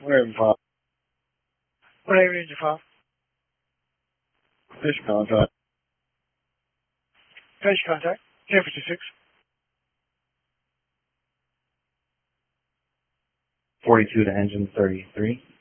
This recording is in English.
Raven 5. Raven Engine 5. Fish contact. Fish contact. 1056. 42 to engine 33.